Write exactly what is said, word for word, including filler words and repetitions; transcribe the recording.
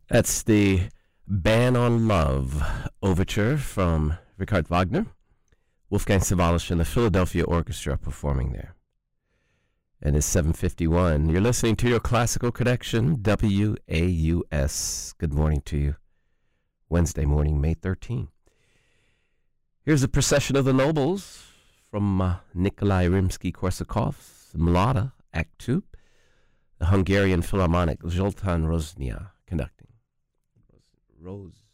That's the Ban on Love overture from Richard Wagner. Wolfgang Sawallisch and the Philadelphia Orchestra performing there. And it's seven fifty-one. You're listening to your Classical Connection, W A U S. Good morning to you. Wednesday morning, May thirteenth. Here's a procession of the nobles from uh, Nikolai Rimsky-Korsakov's Mlada, Act two. The Hungarian Philharmonic, Zoltán Rozsnya conducting. Rose.